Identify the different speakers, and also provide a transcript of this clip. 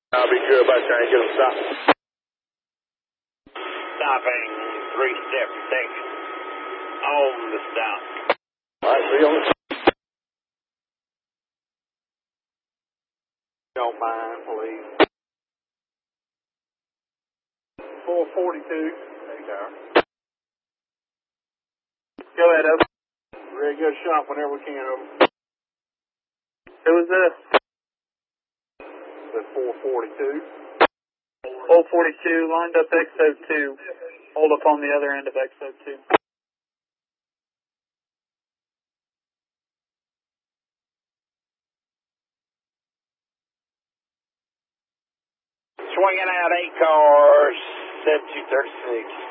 Speaker 1: I'll be good by trying to get them stopped.
Speaker 2: Stopping 3-6 on the stop.
Speaker 1: All right, see you on the
Speaker 2: Don't mind, please. 442. There you go. Go ahead, over.
Speaker 1: Ready to get a shot whenever we can, over.
Speaker 2: Who is this?
Speaker 1: That's 442.
Speaker 2: 442, lined up XO2. Hold up on the other end of XO2. Swinging out 8 cars, 7236.